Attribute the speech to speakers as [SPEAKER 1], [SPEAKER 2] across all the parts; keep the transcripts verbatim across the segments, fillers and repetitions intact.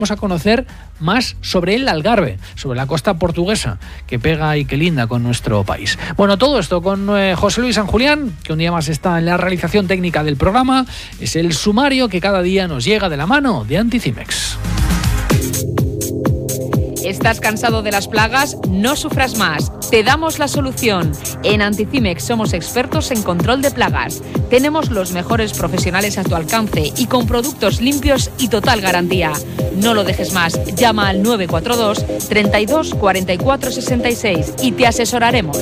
[SPEAKER 1] Vamos a conocer más sobre el Algarve, sobre la costa portuguesa que pega y que linda con nuestro país. Bueno, todo esto con eh, José Luis San Julián, que un día más está en la realización técnica del programa. Es el sumario que cada día nos llega de la mano de Anticimex.
[SPEAKER 2] ¿Estás cansado de las plagas? No sufras más. Te damos la solución. En Anticimex somos expertos en control de plagas. Tenemos los mejores profesionales a tu alcance y con productos limpios y total garantía. No lo dejes más. Llama al nueve cuatro dos, treinta y dos, cuarenta y cuatro, sesenta y seis y te asesoraremos.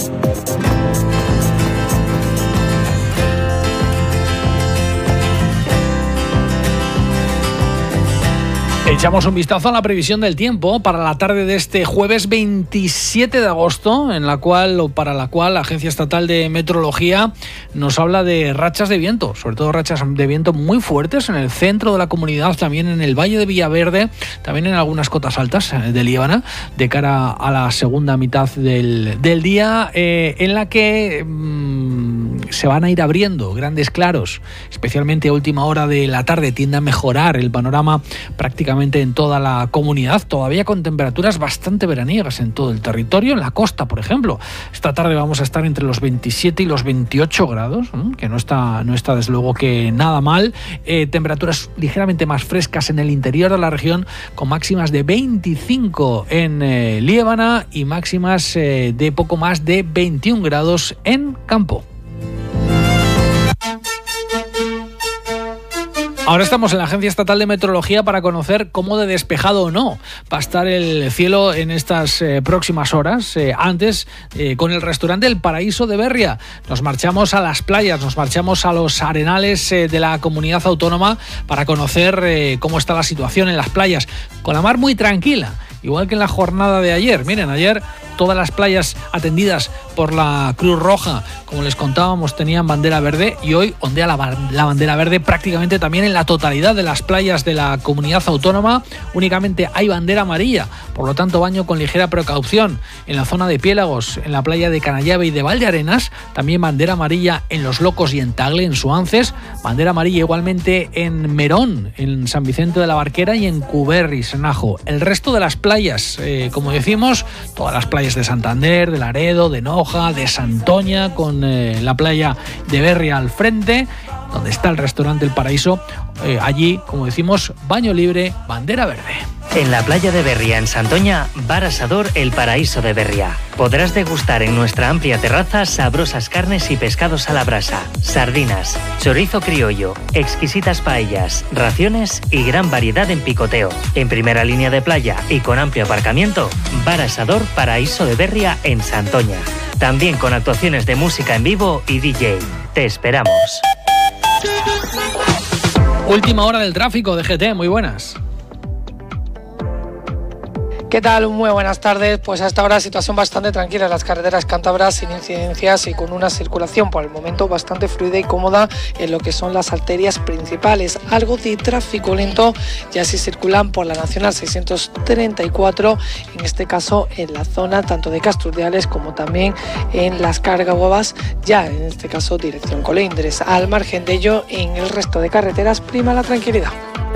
[SPEAKER 1] Echamos un vistazo a la previsión del tiempo para la tarde de este jueves veintisiete de agosto, en la cual o para la cual la Agencia Estatal de Meteorología nos habla de rachas de viento, sobre todo rachas de viento muy fuertes en el centro de la comunidad, también en el Valle de Villaverde, también en algunas cotas altas de Líbana, de cara a la segunda mitad del, del día, eh, en la que mmm, se van a ir abriendo grandes claros, especialmente a última hora de la tarde tiende a mejorar el panorama prácticamente en toda la comunidad, todavía con temperaturas bastante veraniegas en todo el territorio. En la costa, por ejemplo, esta tarde vamos a estar entre los veintisiete y los veintiocho grados, ¿eh? que no está, no está desde luego que nada mal. Eh, temperaturas ligeramente más frescas en el interior de la región, con máximas de veinticinco en eh, Líbana y máximas eh, de poco más de veintiún grados en Campo. Ahora estamos en la Agencia Estatal de Meteorología para conocer cómo de despejado o no va a estar el cielo en estas eh, próximas horas. Eh, antes, eh, con el restaurante El Paraíso de Berria, nos marchamos a las playas, nos marchamos a los arenales eh, de la comunidad autónoma para conocer eh, cómo está la situación en las playas, con la mar muy tranquila, igual que en la jornada de ayer. Miren, ayer todas las playas atendidas por la Cruz Roja, como les contábamos, tenían bandera verde, y hoy ondea la, la bandera verde prácticamente también en la totalidad de las playas de la comunidad autónoma. Únicamente hay bandera amarilla, por lo tanto baño con ligera precaución en la zona de Piélagos, en la playa de Canallave y de Valdearenas. También bandera amarilla en Los Locos y en Tagle, en Suances. Bandera amarilla igualmente en Merón, en San Vicente de la Barquera, y en Cuberri, Senajo. El resto de las playas, eh, como decimos, todas las playas de Santander, de Laredo, de Noja, de Santoña, con eh, la playa de Berria al frente, donde está el restaurante El Paraíso. Eh, allí, como decimos, baño libre, bandera verde.
[SPEAKER 3] En la playa de Berria, en Santoña, Bar Asador El Paraíso de Berria. Podrás degustar en nuestra amplia terraza sabrosas carnes y pescados a la brasa, sardinas, chorizo criollo, exquisitas paellas, raciones y gran variedad en picoteo. En primera línea de playa y con amplio aparcamiento, Bar Asador Paraíso de Berria en Santoña. También con actuaciones de música en vivo y D J. Te esperamos.
[SPEAKER 1] Última hora del tráfico de G T, muy buenas.
[SPEAKER 4] ¿Qué tal? Muy buenas tardes. Pues hasta ahora situación bastante tranquila en las carreteras cántabras, sin incidencias y con una circulación por el momento bastante fluida y cómoda en lo que son las arterias principales. Algo de tráfico lento ya si circulan por la Nacional seiscientos treinta y cuatro, en este caso en la zona tanto de Casturdiales como también en las Cargahuevas, ya en este caso dirección Colindres. Al margen de ello, en el resto de carreteras prima la tranquilidad.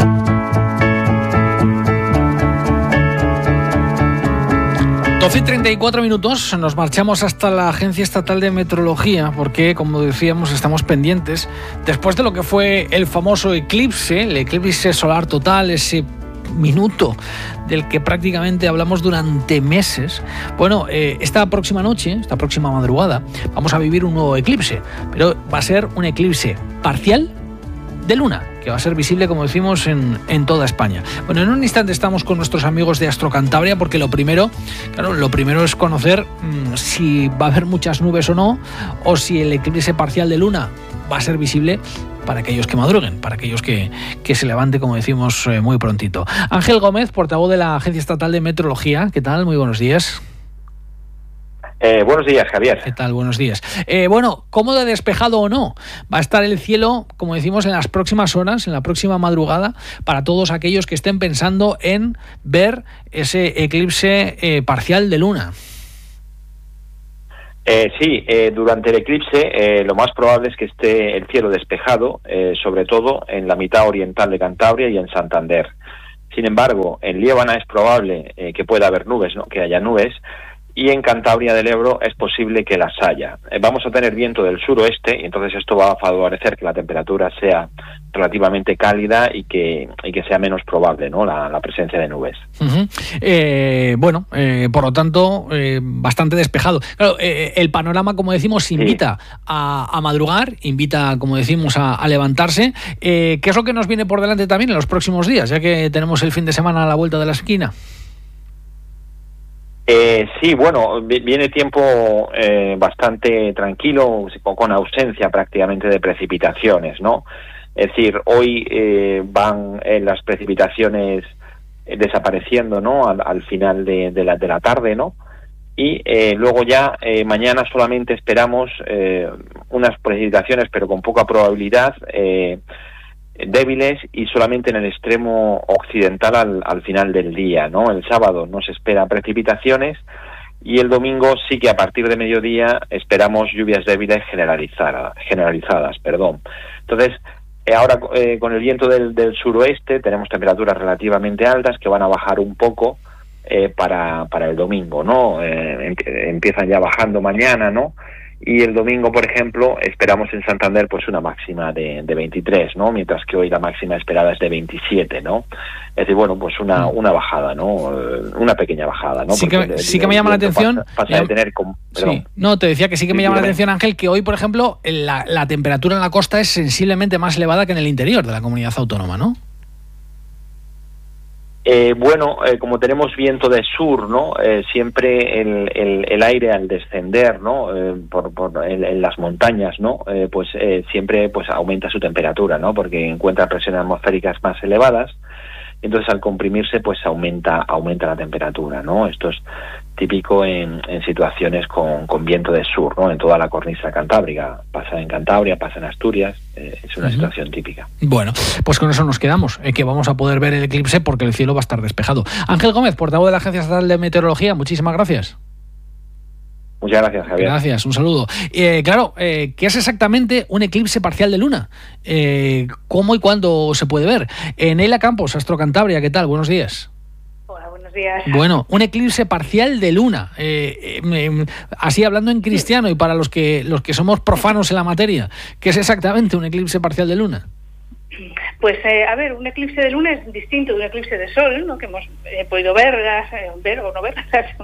[SPEAKER 1] doce y treinta y cuatro minutos, nos marchamos hasta la Agencia Estatal de Meteorología porque, como decíamos, estamos pendientes después de lo que fue el famoso eclipse, el eclipse solar total, ese minuto del que prácticamente hablamos durante meses. Bueno, eh, esta próxima noche, esta próxima madrugada, vamos a vivir un nuevo eclipse, pero va a ser un eclipse parcial de luna, que va a ser visible, como decimos, en, en toda España. Bueno, en un instante estamos con nuestros amigos de Astro Cantabria, porque lo primero, claro, lo primero es conocer mmm, si va a haber muchas nubes o no, o si el eclipse parcial de luna va a ser visible para aquellos que madruguen, para aquellos que, que se levante, como decimos, eh, muy prontito. Ángel Gómez, portavoz de la Agencia Estatal de Meteorología, ¿qué tal? Muy buenos días.
[SPEAKER 5] Eh, buenos días, Javier.
[SPEAKER 1] ¿Qué tal? Buenos días. Eh, bueno, ¿cómo de despejado o no va a estar el cielo, como decimos, en las próximas horas, en la próxima madrugada, para todos aquellos que estén pensando en ver ese eclipse eh, parcial de luna?
[SPEAKER 5] Eh, sí, eh, durante el eclipse eh, lo más probable es que esté el cielo despejado, eh, sobre todo en la mitad oriental de Cantabria y en Santander. Sin embargo, en Liébana es probable eh, que pueda haber nubes, ¿no? Que haya nubes, y en Cantabria del Ebro es posible que las haya. Eh, vamos a tener viento del suroeste y entonces esto va a favorecer que la temperatura sea relativamente cálida y que y que sea menos probable, ¿no? la, la presencia de nubes.
[SPEAKER 1] Uh-huh. Eh, bueno, eh, por lo tanto, eh, bastante despejado. Claro, eh, el panorama, como decimos, invita sí. a, a madrugar, invita, como decimos, a, a levantarse. Eh, ¿Qué es lo que nos viene por delante también en los próximos días, ya que tenemos el fin de semana a la vuelta de la esquina?
[SPEAKER 5] Eh, sí, bueno, viene tiempo eh, bastante tranquilo, con ausencia prácticamente de precipitaciones, ¿no? Es decir, hoy eh, van eh, las precipitaciones eh, desapareciendo, ¿no? Al, al final de, de, la, de la tarde, ¿no? Y eh, luego ya eh, mañana solamente esperamos eh, unas precipitaciones, pero con poca probabilidad, eh, débiles y solamente en el extremo occidental al, al final del día, ¿no? El sábado no se esperan precipitaciones y el domingo sí que a partir de mediodía esperamos lluvias débiles generalizadas, generalizadas, perdón. Entonces, eh, ahora eh, con el viento del, del suroeste tenemos temperaturas relativamente altas que van a bajar un poco eh, para, para el domingo, ¿no? Eh, em, empiezan ya bajando mañana, ¿no? Y el domingo, por ejemplo, esperamos en Santander pues una máxima de, de veintitrés, ¿no? Mientras que hoy la máxima esperada es de veintisiete, ¿no? Es decir, bueno, pues una una bajada, ¿no? Una pequeña bajada, ¿no?
[SPEAKER 1] Sí que, el, sí que me llama la atención...
[SPEAKER 5] Pasa, pasa de tener... Con,
[SPEAKER 1] sí. No, te decía que sí que sí, me llama la atención, Ángel, que hoy, por ejemplo, la, la temperatura en la costa es sensiblemente más elevada que en el interior de la comunidad autónoma, ¿no?
[SPEAKER 5] Eh, bueno, eh, como tenemos viento de sur, ¿no? Eh, siempre el, el, el aire al descender, ¿no? Eh, por, por en, en las montañas, ¿no? Eh, pues eh, siempre pues aumenta su temperatura, ¿no? Porque encuentra presiones atmosféricas más elevadas. Entonces al comprimirse pues aumenta aumenta la temperatura, ¿no? Esto es típico en, en situaciones con, con viento de sur, ¿no? En toda la cornisa cantábrica, pasa en Cantabria, pasa en Asturias, eh, es una uh-huh. situación típica.
[SPEAKER 1] Bueno, pues con eso nos quedamos, eh, que vamos a poder ver el eclipse porque el cielo va a estar despejado. Ángel Gómez, portavoz de la Agencia Estatal de Meteorología, muchísimas gracias.
[SPEAKER 5] Muchas gracias, Javier.
[SPEAKER 1] Gracias, un saludo. Eh, claro, eh, ¿qué es exactamente un eclipse parcial de luna? Eh, ¿Cómo y cuándo se puede ver? Eh, Neila Campos, Astro Cantabria, ¿qué tal? Buenos días.
[SPEAKER 6] Hola, buenos días.
[SPEAKER 1] Bueno, un eclipse parcial de luna. Eh, eh, así hablando en cristiano y para los que, los que somos profanos en la materia, ¿qué es exactamente un eclipse parcial de luna?
[SPEAKER 6] Pues, eh, a ver, un eclipse de luna es distinto de un eclipse de sol, ¿no? Que hemos eh, podido ver, eh, ver o no ver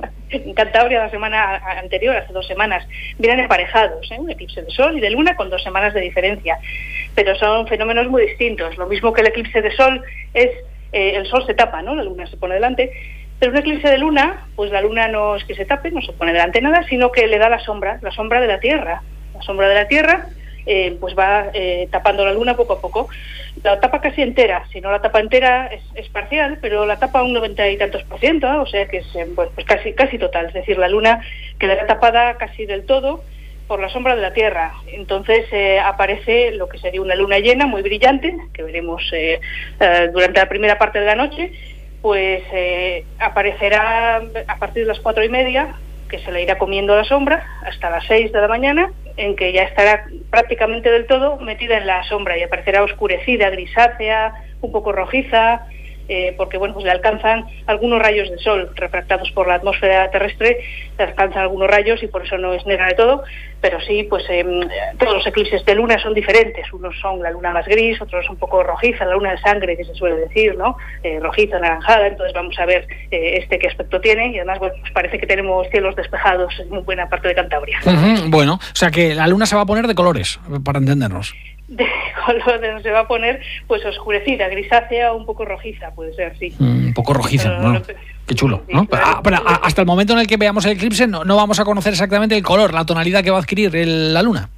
[SPEAKER 6] en Cantabria la semana anterior, hace dos semanas. Vienen emparejados, ¿eh? Un eclipse de sol y de luna con dos semanas de diferencia. Pero son fenómenos muy distintos. Lo mismo que el eclipse de sol es, eh, el sol se tapa, ¿no? La luna se pone delante. Pero un eclipse de luna, pues la luna no es que se tape, no se pone delante nada, sino que le da la sombra, la sombra de la Tierra. La sombra de la Tierra... Eh, pues va eh, tapando la luna poco a poco. La tapa casi entera, si no la tapa entera es, es parcial, pero la tapa un noventa y tantos por ciento, ¿eh? O sea que es eh, pues, pues casi casi total, es decir, la luna quedará tapada casi del todo por la sombra de la Tierra. Entonces eh, aparece lo que sería una luna llena muy brillante, que veremos eh, eh, durante la primera parte de la noche, pues eh, aparecerá a partir de las cuatro y media, que se le irá comiendo la sombra hasta las seis de la mañana, en que ya estará prácticamente del todo metida en la sombra y aparecerá oscurecida, grisácea, un poco rojiza, eh, porque bueno, pues le alcanzan algunos rayos de sol refractados por la atmósfera terrestre, le alcanzan algunos rayos y por eso no es negra de todo, pero sí, pues eh, todos los eclipses de luna son diferentes, unos son la luna más gris, otros un poco rojiza, la luna de sangre que se suele decir, ¿no? Eh, rojiza, anaranjada, entonces vamos a ver eh, este qué aspecto tiene y además bueno, pues parece que tenemos cielos despejados en muy buena parte de Cantabria.
[SPEAKER 1] Uh-huh. Bueno, o sea que la luna se va a poner de colores, para entendernos.
[SPEAKER 6] De color se va a poner pues oscurecida, grisácea o un poco rojiza, puede ser, sí.
[SPEAKER 1] Mm, un poco rojiza, pero, ¿no? Pero, qué chulo, ¿no? Sí, pero, ah, pero hasta el momento en el que veamos el eclipse no, no vamos a conocer exactamente el color, la tonalidad que va a adquirir el, la luna.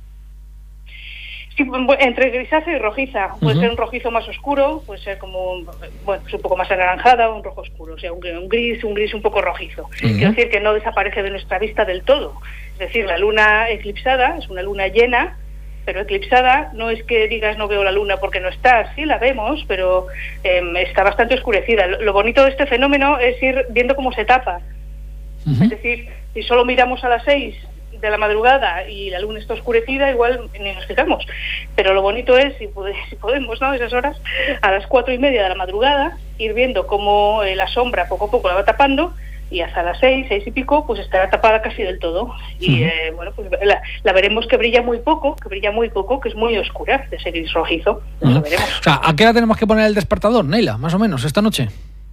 [SPEAKER 6] Sí, entre grisáceo y rojiza. Puede uh-huh. ser un rojizo más oscuro, puede ser como un, bueno, pues un poco más anaranjada o un rojo oscuro, o sea, un, un gris, un gris un poco rojizo. Uh-huh. Quiero decir que no desaparece de nuestra vista del todo. Es decir, la luna eclipsada es una luna llena, pero eclipsada no es que digas no veo la luna porque no está, sí la vemos, pero eh, está bastante oscurecida. Lo, lo bonito de este fenómeno es ir viendo cómo se tapa. Uh-huh. Es decir, si solo miramos a las seis de la madrugada y la luna está oscurecida, igual ni nos fijamos. Pero lo bonito es, si, puede, si podemos, ¿no?, esas horas, a las cuatro y media de la madrugada, ir viendo cómo eh, la sombra poco a poco la va tapando, y hasta las seis, seis y pico, pues estará tapada casi del todo. Y eh, bueno, pues la, la veremos que brilla muy poco, que brilla muy poco, que es muy oscura, de ese gris rojizo. Uh-huh. Lo veremos.
[SPEAKER 1] O sea, ¿a qué hora tenemos que poner el despertador, Neila, más o menos, esta noche?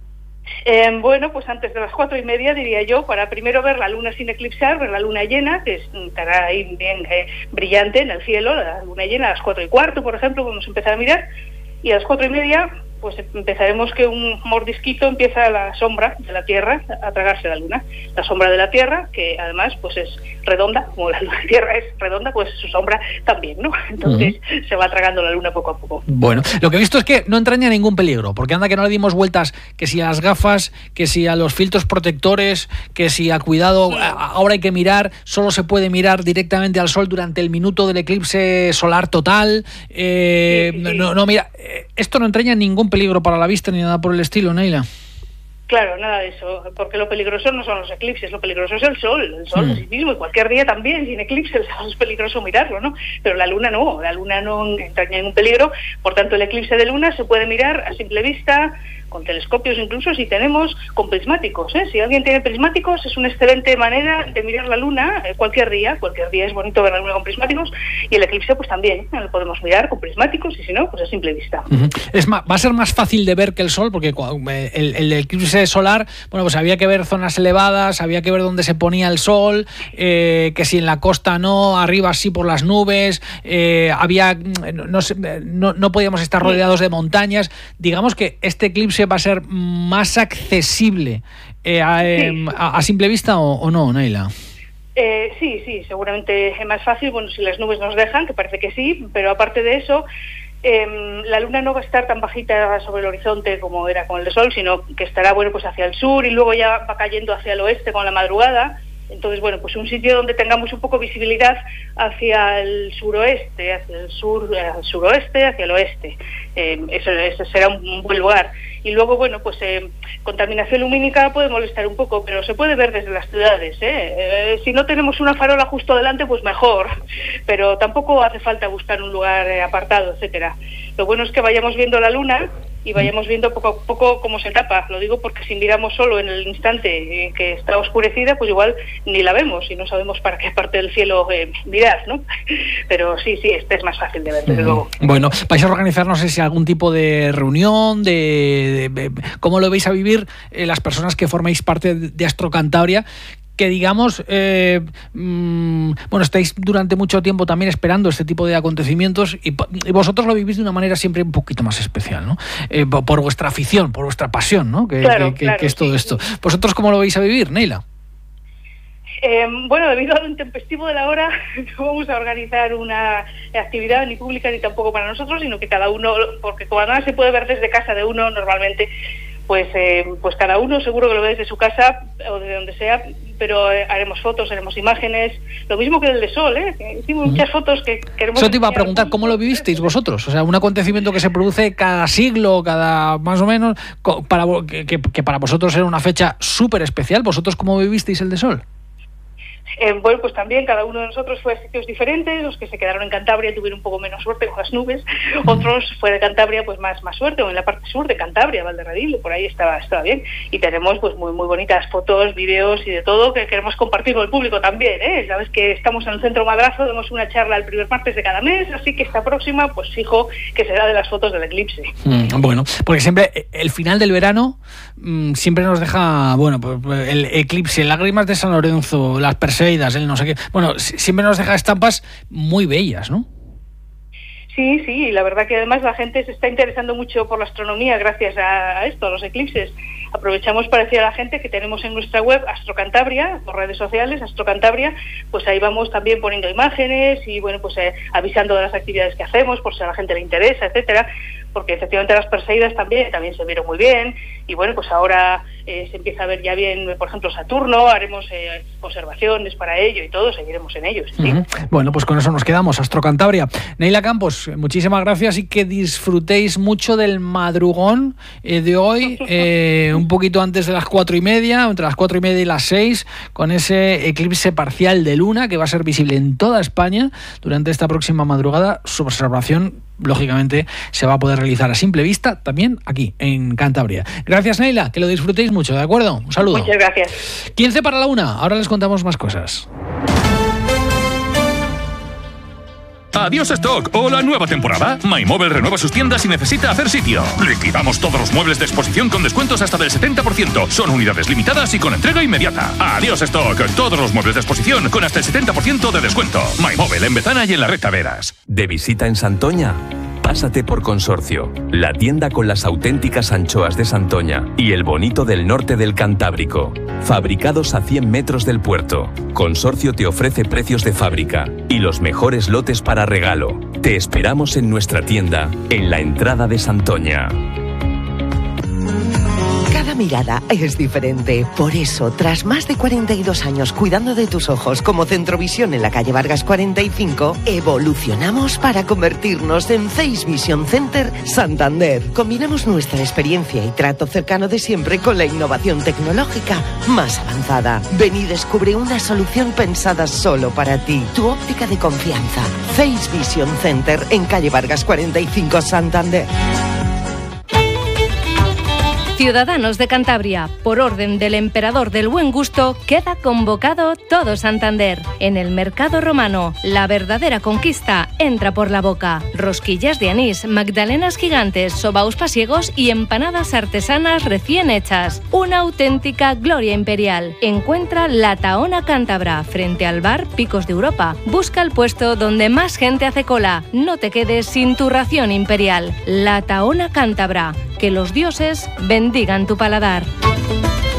[SPEAKER 6] Eh, bueno, pues antes de las cuatro y media, diría yo, para primero ver la luna sin eclipsar, ver la luna llena, que estará ahí bien eh, brillante en el cielo, la luna llena a las cuatro y cuarto, por ejemplo, vamos a empezar a mirar, y a las cuatro y media pues empezaremos que un mordisquito empieza la sombra de la Tierra a tragarse la luna. La sombra de la Tierra, que además pues es redonda, como la Tierra es redonda, pues su sombra también, ¿no? Entonces uh-huh. se va tragando la luna poco a poco.
[SPEAKER 1] Bueno, lo que he visto es que no entraña ningún peligro, porque anda que no le dimos vueltas, que si a las gafas, que si a los filtros protectores, que si a cuidado, a, ahora hay que mirar, solo se puede mirar directamente al sol durante el minuto del eclipse solar total. Eh, sí, sí, sí. No, no, mira, esto no entraña ningún peligro para la vista ni nada por el estilo, Neila.
[SPEAKER 6] Claro, nada de eso, porque lo peligroso no son los eclipses, lo peligroso es el sol, el sol mm. en sí mismo, y cualquier día también sin eclipses es peligroso mirarlo, ¿no? Pero la luna no, la luna no entraña ningún peligro, por tanto el eclipse de luna se puede mirar a simple vista, con telescopios incluso, si tenemos, con prismáticos, ¿eh? Si alguien tiene prismáticos es una excelente manera de mirar la luna eh, cualquier día, cualquier día es bonito ver la luna con prismáticos, y el eclipse pues también, ¿eh? Lo podemos mirar con prismáticos, y si no, pues a simple vista.
[SPEAKER 1] Uh-huh. Es más, va a ser más fácil de ver que el sol, porque el, el eclipse solar, bueno, pues había que ver zonas elevadas, había que ver dónde se ponía el sol, eh, que si en la costa no, arriba sí por las nubes, eh, había, no, no, no, no podíamos estar rodeados de montañas. Digamos que este eclipse va a ser más accesible eh, a, sí. a, a simple vista o, o no, Neila.
[SPEAKER 6] Eh, sí, sí, seguramente es más fácil, bueno, si las nubes nos dejan, que parece que sí, pero aparte de eso, eh, la luna no va a estar tan bajita sobre el horizonte como era con el de sol, sino que estará, bueno, pues hacia el sur y luego ya va cayendo hacia el oeste con la madrugada. Entonces, bueno, pues un sitio donde tengamos un poco visibilidad hacia el suroeste, hacia el sur, al suroeste, hacia el oeste. Eh, eso, eso será un, un buen lugar. Y luego, bueno, pues eh, contaminación lumínica puede molestar un poco, pero se puede ver desde las ciudades, ¿eh? Eh, si no tenemos una farola justo delante, pues mejor. Pero tampoco hace falta buscar un lugar eh, apartado, etcétera. Lo bueno es que vayamos viendo la luna y vayamos viendo poco a poco cómo se tapa. Lo digo porque si miramos solo en el instante en que está oscurecida, pues igual ni la vemos y no sabemos para qué parte del cielo eh, mirar, ¿no? Pero sí, sí, este es más fácil de ver, desde luego.
[SPEAKER 1] Bueno, vais a organizar, no sé si algún tipo de reunión, de, de, de cómo lo vais a vivir eh, las personas que formáis parte de, de Astro Cantabria, que digamos, eh, mmm, bueno, estáis durante mucho tiempo también esperando este tipo de acontecimientos y, y vosotros lo vivís de una manera siempre un poquito más especial, ¿no? Eh, por vuestra afición, por vuestra pasión, ¿no? Que,
[SPEAKER 6] claro,
[SPEAKER 1] que,
[SPEAKER 6] claro,
[SPEAKER 1] que es todo
[SPEAKER 6] sí,
[SPEAKER 1] esto.
[SPEAKER 6] Sí.
[SPEAKER 1] ¿Vosotros cómo lo vais a vivir, Neila?
[SPEAKER 6] Eh, bueno, debido a lo intempestivo de la hora, no vamos a organizar una actividad ni pública ni tampoco para nosotros, sino que cada uno, porque como nada se puede ver desde casa de uno normalmente, pues eh, pues cada uno seguro que lo ve desde su casa o desde donde sea, pero eh, haremos fotos, haremos imágenes, lo mismo que el de Sol, ¿eh? Hicimos uh-huh. muchas fotos que queremos...
[SPEAKER 1] Eso te iba a preguntar, ¿cómo lo vivisteis vosotros? O sea, un acontecimiento que se produce cada siglo, cada más o menos, para que, que, que para vosotros era una fecha súper especial. ¿Vosotros cómo vivisteis el de Sol?
[SPEAKER 6] Eh, bueno, pues también cada uno de nosotros fue a sitios diferentes. Los que se quedaron en Cantabria tuvieron un poco menos suerte con las nubes, otros fue de Cantabria pues más más suerte, o en la parte sur de Cantabria, Valderredible, por ahí estaba estaba bien, y tenemos pues muy muy bonitas fotos, vídeos y de todo que queremos compartir con el público también, ¿eh? Sabes que estamos en el Centro Madrazo, damos una charla el primer martes de cada mes, así que esta próxima pues fijo que será de las fotos del eclipse.
[SPEAKER 1] Mm, bueno, porque siempre el final del verano mmm, siempre nos deja, bueno, pues el eclipse, lágrimas de San Lorenzo, las Perseidas, el no sé qué. Bueno, siempre nos deja estampas muy bellas, ¿no?
[SPEAKER 6] Sí, sí, la verdad que además la gente se está interesando mucho por la astronomía gracias a, a esto, a los eclipses. Aprovechamos para decir a la gente que tenemos en nuestra web Astro Cantabria, por redes sociales, Astro Cantabria, pues ahí vamos también poniendo imágenes y bueno, pues eh, avisando de las actividades que hacemos por si a la gente le interesa, etcétera. porque efectivamente las Perseidas también, también se vieron muy bien, y bueno, pues ahora eh, se empieza a ver ya bien, por ejemplo, Saturno, haremos eh, observaciones para ello y todo, seguiremos en ellos. ¿Sí?
[SPEAKER 1] Uh-huh. Bueno, pues con eso nos quedamos, Astro Cantabria. Neila Campos, muchísimas gracias y que disfrutéis mucho del madrugón eh, de hoy, eh, un poquito antes de las cuatro y media, entre las cuatro y media y las seis, con ese eclipse parcial de luna que va a ser visible en toda España durante esta próxima madrugada. Su observación, lógicamente, se va a poder realizar a simple vista también aquí, en Cantabria. Gracias, Neila, que lo disfrutéis mucho, ¿de acuerdo? Un saludo.
[SPEAKER 6] Muchas gracias.
[SPEAKER 1] quince para la una, ahora les contamos más cosas.
[SPEAKER 7] Adiós stock o la nueva temporada. MyMobile renueva sus tiendas y necesita hacer sitio. Liquidamos todos los muebles de exposición con descuentos hasta del setenta por ciento. Son unidades limitadas y con entrega inmediata. Adiós stock. Todos los muebles de exposición con hasta el setenta por ciento de descuento. MyMobile en Bezana y en la red Taveras.
[SPEAKER 8] ¿De visita en Santoña? Pásate por Consorcio, la tienda con las auténticas anchoas de Santoña y el bonito del norte del Cantábrico. Fabricados a cien metros del puerto, Consorcio te ofrece precios de fábrica y los mejores lotes para regalo. Te esperamos en nuestra tienda, en la entrada de Santoña.
[SPEAKER 9] Cada mirada es diferente. Por eso, tras más de cuarenta y dos años cuidando de tus ojos como Centrovisión en la calle Vargas cuarenta y cinco, evolucionamos para convertirnos en Face Vision Center Santander. Combinamos nuestra experiencia y trato cercano de siempre con la innovación tecnológica más avanzada. Ven y descubre una solución pensada solo para ti. Tu óptica de confianza. Face Vision Center en calle Vargas cuarenta y cinco, Santander.
[SPEAKER 10] Ciudadanos de Cantabria, por orden del emperador del buen gusto, queda convocado todo Santander. En el mercado romano, la verdadera conquista entra por la boca. Rosquillas de anís, magdalenas gigantes, sobaos pasiegos y empanadas artesanas recién hechas. Una auténtica gloria imperial. Encuentra la Tahona Cántabra, frente al bar Picos de Europa. Busca el puesto donde más gente hace cola. No te quedes sin tu ración imperial. La Tahona Cántabra. Que los dioses bendigan tu paladar.